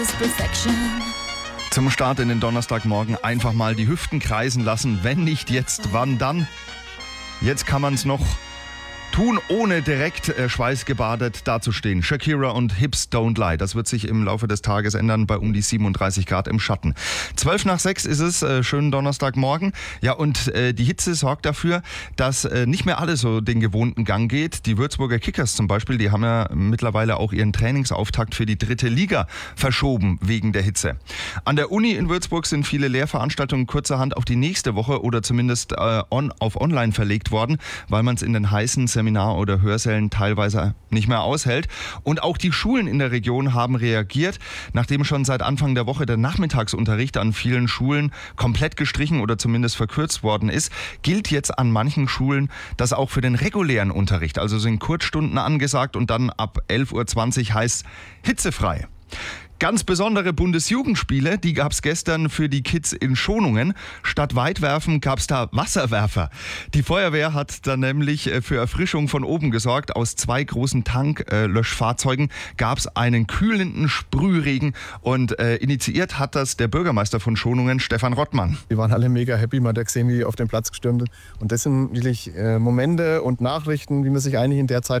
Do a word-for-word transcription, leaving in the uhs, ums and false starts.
Zum Start in den Donnerstagmorgen einfach mal die Hüften kreisen lassen. Wenn nicht jetzt, wann dann? Jetzt kann man es noch tun, ohne direkt äh, schweißgebadet dazustehen. Shakira und Hips Don't Lie. Das wird sich im Laufe des Tages ändern bei um die siebenunddreißig Grad im Schatten. Zwölf nach sechs ist es, äh, schönen Donnerstagmorgen. Ja, und äh, die Hitze sorgt dafür, dass äh, nicht mehr alles so den gewohnten Gang geht. Die Würzburger Kickers zum Beispiel, die haben ja mittlerweile auch ihren Trainingsauftakt für die dritte Liga verschoben wegen der Hitze. An der Uni in Würzburg sind viele Lehrveranstaltungen kurzerhand auf die nächste Woche oder zumindest äh, on, auf online verlegt worden, weil man es in den heißen Seminar- oder Hörsälen teilweise nicht mehr aushält. Und auch die Schulen in der Region haben reagiert. Nachdem schon seit Anfang der Woche der Nachmittagsunterricht an vielen Schulen komplett gestrichen oder zumindest verkürzt worden ist, gilt jetzt an manchen Schulen das auch für den regulären Unterricht. Also sind Kurzstunden angesagt und dann ab elf Uhr zwanzig heißt hitzefrei. Ganz besondere Bundesjugendspiele, die gab es gestern für die Kids in Schonungen. Statt Weitwerfen gab es da Wasserwerfer. Die Feuerwehr hat dann nämlich für Erfrischung von oben gesorgt. Aus zwei großen Tanklöschfahrzeugen gab es einen kühlenden Sprühregen und äh, initiiert hat das der Bürgermeister von Schonungen, Stefan Rottmann. Wir waren alle mega happy, man hat gesehen, wie auf den Platz gestürmt ist. Und das sind wirklich äh, Momente und Nachrichten, wie man sich eigentlich in der Zeit